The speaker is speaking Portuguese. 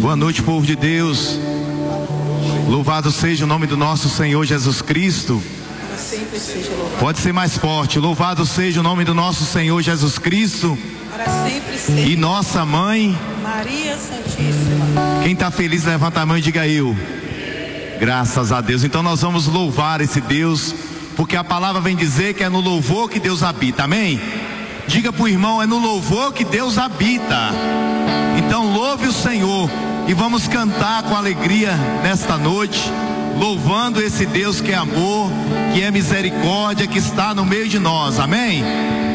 Boa noite, povo de Deus. Louvado seja o nome do nosso Senhor Jesus Cristo. Pode ser mais forte. Louvado seja o nome do nosso Senhor Jesus Cristo. E nossa mãe Maria Santíssima. Quem está feliz, levanta a mão e diga eu. Graças a Deus. Então nós vamos louvar esse Deus, porque a palavra vem dizer que é no louvor que Deus habita. Amém? Diga para o irmão, é no louvor que Deus habita. Então louve o Senhor e vamos cantar com alegria nesta noite, louvando esse Deus que é amor, que é misericórdia, que está no meio de nós. Amém?